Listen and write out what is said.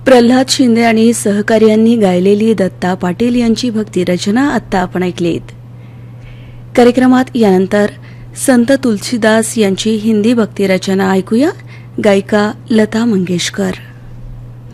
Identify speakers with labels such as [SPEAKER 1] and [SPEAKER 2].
[SPEAKER 1] प्रल्हाद शिंदे आणि सहकार्यांनी गायलेली दत्ता पाटील यांची भक्तिरचना आत्ता आपण ऐकलीत. कार्यक्रमात यानंतर संत तुलसीदास यांची हिंदी भक्तिरचना ऐकूया. गायिका लता मंगेशकर.